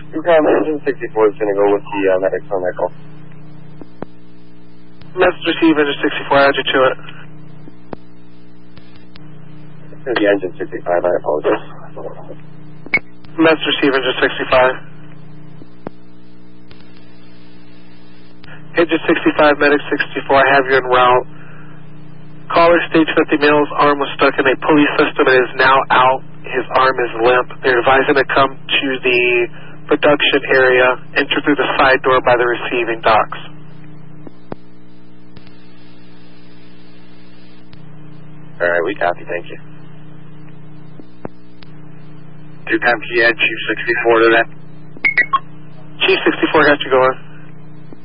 Engine 64 is going to go with the medics on that call. Message received, Engine 64, add you to it. It's going to be Engine 65, I apologize. Message received, Engine 65. Engine 65, medic 64, I have you en route. Caller, stage 50 male's arm was stuck in a pulley system and is now out. His arm is limp. They're advising to come to the production area, enter through the side door by the receiving docks. Alright, we copy, thank you. 2 times you add Chief 64 to that? Chief 64 got you going.